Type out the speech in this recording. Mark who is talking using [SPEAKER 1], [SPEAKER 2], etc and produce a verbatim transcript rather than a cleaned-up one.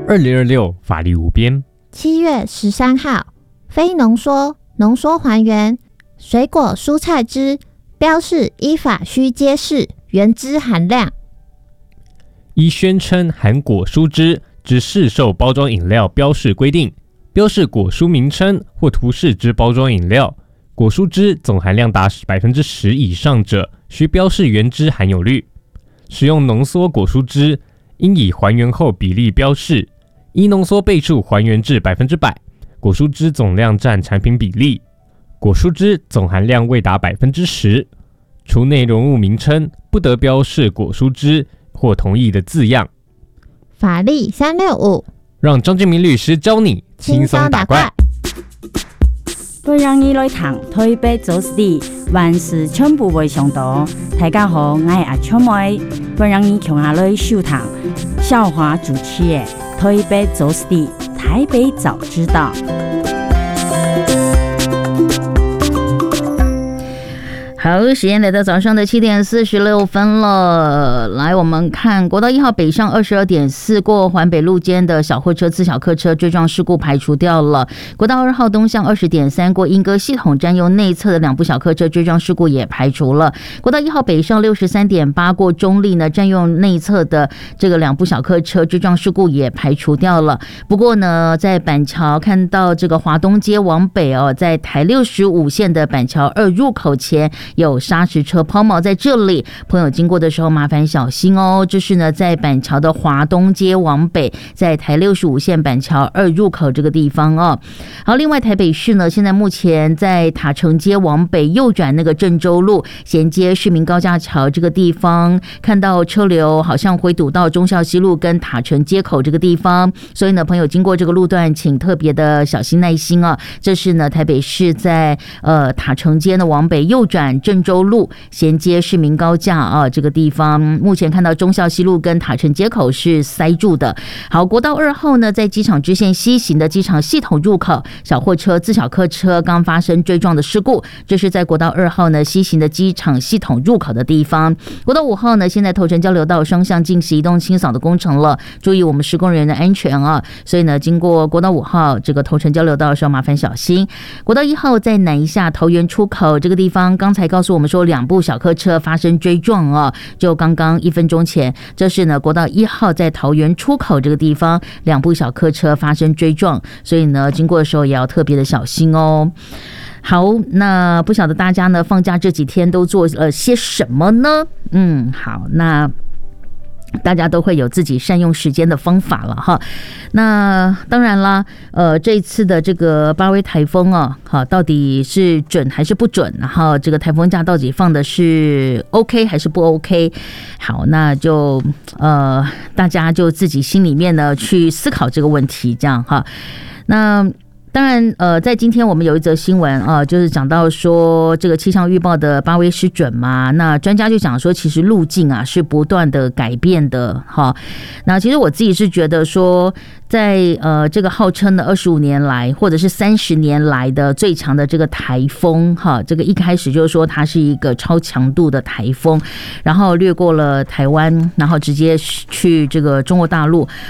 [SPEAKER 1] 二零二六法律无边。
[SPEAKER 2] 七月十三号，非浓缩、浓缩还原水果蔬菜汁标示依法需揭示原汁含量。
[SPEAKER 1] 依宣称含果蔬汁之市售包装饮料标示规定，标示果蔬名称或图示之包装饮料，果蔬汁总含量达 百分之十 以上者，需标示原汁含有率。使用浓缩果蔬汁，应以还原后比例标示，依浓缩倍数还原至 百分之百， 果蔬汁总量占产品比例。果蔬汁总含量未达 百分之十， 除内容物名称不得标示果蔬汁或同义的字样。
[SPEAKER 2] 法律三六五，
[SPEAKER 1] 让张建明律师教你轻松打怪。
[SPEAKER 3] 本人已来谈台北走私地，万事全部未上道。大家好，我是阿秋妹。本人已穷下来收谈校华主持的台北走私地，台北早知道。好，时间来到早上的七点四十六分了。来，我们看国道一号北上二十二点四过环北路间的小货车、自小客车追撞事故排除掉了。国道二号东向二十点三过莺歌系统占用内侧的两部小客车追撞事故也排除了。国道一号北上六十三点八过中立呢，占用内侧的这个两部小客车追撞事故也排除掉了。不过呢，在板桥看到这个华东街往北哦，在台六十五线的板桥二入口前有砂石车抛锚在这里，朋友经过的时候麻烦小心哦。这是呢在板桥的华东街往北，在台六十五线板桥二入口这个地方哦。好，另外台北市呢，现在目前在塔城街往北右转那个郑州路衔接市民高架桥这个地方，看到车流好像会堵到忠孝西路跟塔城街口这个地方，所以呢朋友经过这个路段请特别的小心耐心啊。这是呢台北市在呃塔城街呢往北右转郑州路衔接市民高架啊，这个地方目前看到忠孝西路跟塔城街口是塞住的。好，国道二号呢，在机场支线西行的机场系统入口，小货车、自小客车刚发生追撞的事故，这是在国道二号呢西行的机场系统入口的地方。国道五号呢，现在头城交流道双向进行移动清扫的工程了，注意我们施工人员的安全啊！所以呢，经过国道五号这个头城交流道的时候，麻烦小心。国道一号在南一下桃园出口这个地方，刚才告诉我们说两部小客车发生追撞哦，就刚刚一分钟前，这是呢国道一号在桃园出口这个地方，两部小客车发生追撞，所以呢经过的时候也要特别的小心哦。好，那不晓得大家呢放假这几天都做了些什么呢？嗯，好，那大家都会有自己善用时间的方法了哈。那当然啦，呃，这一次的这个八威台风啊，好，到底是准还是不准？然后这个台风假到底放的是 OK 还是不 OK？ 好，那就呃，大家就自己心里面呢去思考这个问题，这样哈。那当然，呃，在今天我们有一则新闻啊，就是讲到说这个气象预报的八威失准嘛，那专家就讲说，其实路径啊是不断的改变的哈。那其实我自己是觉得说，在呃这个号称的二十五年来或者是三十年来的最强的这个台风哈，这个一开始就是说它是一个超强度的台风，然后掠过了台湾，然后直接去这个中国大陆，